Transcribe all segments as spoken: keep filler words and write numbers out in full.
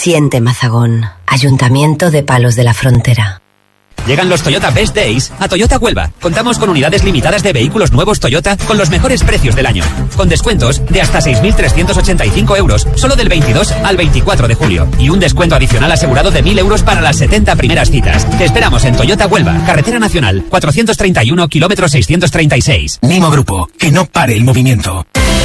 Siente Mazagón, Ayuntamiento de Palos de la Frontera. Llegan los Toyota Best Days a Toyota Huelva. Contamos con unidades limitadas de vehículos nuevos Toyota con los mejores precios del año. Con descuentos de hasta seis mil trescientos ochenta y cinco euros solo del veintidós al veinticuatro de julio. Y un descuento adicional asegurado de mil euros para las setenta primeras citas. Te esperamos en Toyota Huelva, Carretera Nacional, cuatrocientos treinta y uno, kilómetro seiscientos treinta y seis. Nimo Grupo, que no pare el movimiento.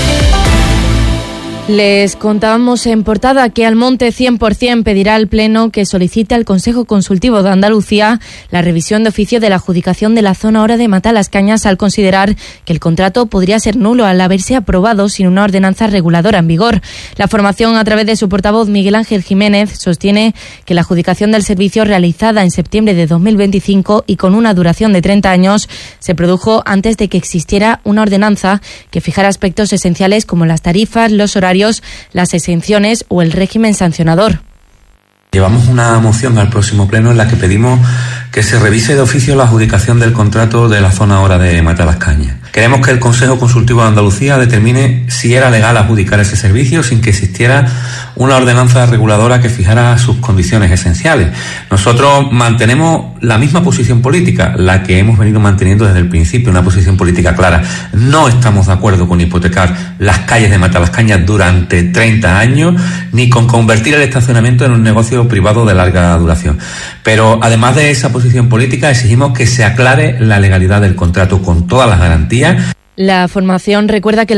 Les contábamos en portada que Almonte cien por ciento pedirá al Pleno que solicite al Consejo Consultivo de Andalucía la revisión de oficio de la adjudicación de la zona ahora de Matalascañas al considerar que el contrato podría ser nulo al haberse aprobado sin una ordenanza reguladora en vigor. La formación, a través de su portavoz Miguel Ángel Jiménez, sostiene que la adjudicación del servicio realizada en septiembre de dos mil veinticinco y con una duración de treinta años se produjo antes de que existiera una ordenanza que fijara aspectos esenciales como las tarifas, los horarios, las exenciones o el régimen sancionador. Llevamos una moción al próximo pleno en la que pedimos que se revise de oficio la adjudicación del contrato de la zona ahora de Matalascañas. Queremos que el Consejo Consultivo de Andalucía determine si era legal adjudicar ese servicio sin que existiera una ordenanza reguladora que fijara sus condiciones esenciales. Nosotros mantenemos la misma posición política, la que hemos venido manteniendo desde el principio, una posición política clara. No estamos de acuerdo con hipotecar las calles de Matalascañas durante treinta años, ni con convertir el estacionamiento en un negocio privado de larga duración. Pero además de esa posición política, exigimos que se aclare la legalidad del contrato con todas las garantías. La formación recuerda que